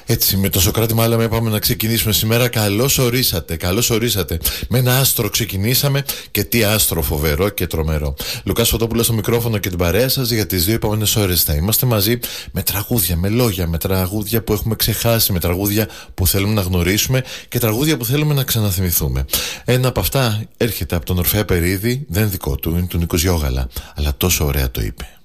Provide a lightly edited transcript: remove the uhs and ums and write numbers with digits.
Έτσι, με το Σωκράτη Μάλαμα είπαμε να ξεκινήσουμε σήμερα. Καλώς ορίσατε, καλώς ορίσατε. Με ένα άστρο ξεκινήσαμε και τι άστρο φοβερό και τρομερό. Λουκάς Φωτόπουλος στο μικρόφωνο και την παρέα σας για τις 2 επόμενες ώρες. Θα είμαστε μαζί με τραγούδια, με λόγια, με τραγούδια που έχουμε ξεχάσει, με τραγούδια που θέλουμε να γνωρίσουμε και τραγούδια που θέλουμε να ξαναθυμηθούμε. Ένα από αυτά έρχεται από τον Ορφέα Περίδη, δεν δικό του, είναι του Νίκος Γιώγαλα, αλλά τόσο ωραία το είπε.